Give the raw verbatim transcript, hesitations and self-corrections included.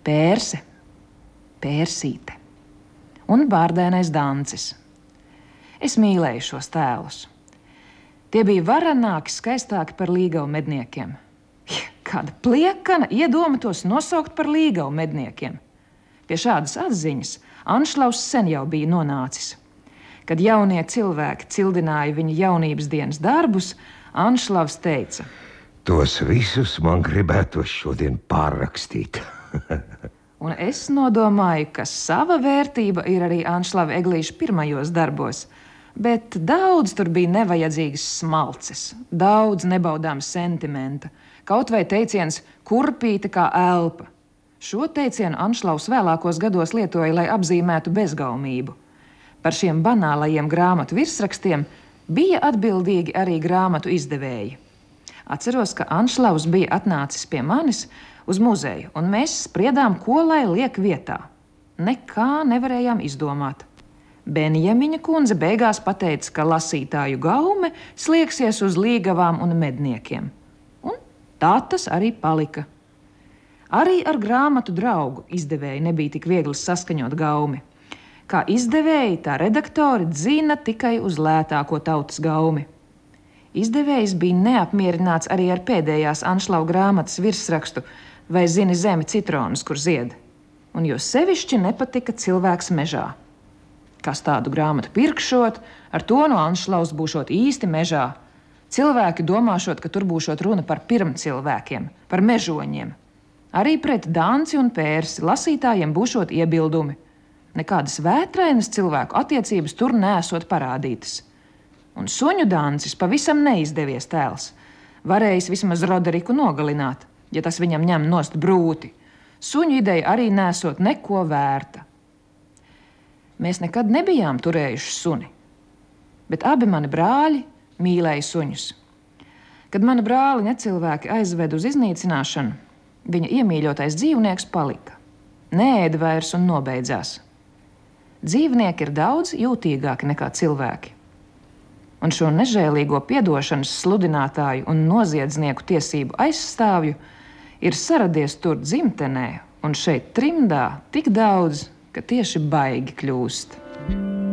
Pērse, Pērsīte un bārdēnais Dancis. Es mīlēju šos tēlus. Tie bija varenāki, skaistāki par līgavu medniekiem. Kāda pliekana iedoma tos nosaukt par līgavu medniekiem. Pie šādas atziņas Anšlaus sen jau bija nonācis. Kad jaunie cilvēki cildināja viņa jaunības dienas darbus, Anšlavs teica: Tos visus man gribētos šodien pārrakstīt. Un es nodomāju, ka sava vērtība ir arī Anšlava Eglīša pirmajos darbos, bet daudz tur bija nevajadzīgas smalces, daudz nebaudāmas sentimenta, kaut vai teiciens kurpīte kā elpa. Šo teicienu Anšlavs vēlākos gados lietoja, lai apzīmētu bezgaumību. Par šiem banālajiem grāmatu virsrakstiem bija atbildīgi arī grāmatu izdevēji. Atceros, ka Anšlavs bija atnācis pie manis uz muzeju, un mēs spriedām, ko lai liek vietā. Nekā nevarējām izdomāt. Benjamiņa kundze beigās pateica, ka lasītāju gaume slieksies uz līgavām un medniekiem. Un tā tas arī palika. Arī ar grāmatu draugu izdevēji nebija tik viegli saskaņot gaumi. Kā izdevēji, tā redaktori dzina tikai uz lētāko tautas gaumi. Izdevējs bija neapmierināts arī ar pēdējās Anšlava grāmatas virsrakstu Vai zini zemi citronus, kur zied? Un jo sevišķi nepatika cilvēks mežā. Kas tādu grāmatu pirkšot, ar to no Anšlavs būšot īsti mežā. Cilvēki domāšot, ka tur būšot runa par pirmcilvēkiem, par mežoņiem. Arī pret Danci un Pērsi lasītājiem būšot iebildumi. Nekādas vētrainas cilvēku attiecības tur neesot parādītas. Un suņu Dancis pavisam neizdevies tēls. Varējis vismaz Roderiku nogalināt, ja tas viņam ņem nost brūti. Suņu ideja arī nesot neko vērta. Mēs nekad nebijām turējuši suni, bet abi mani brāļi mīlēja suņus. Kad mani brāli necilvēki aizved uz iznīcināšanu, viņa iemīļotais dzīvnieks palika. Neēda vairs un nobeidzās. Dzīvnieki ir daudz jūtīgāki nekā cilvēki. Un šo nežēlīgo piedošanas sludinātāju un noziedznieku tiesību aizstāvju ir saradies tur dzimtenē un šeit trimdā tik daudz, ka tieši baigi kļūst.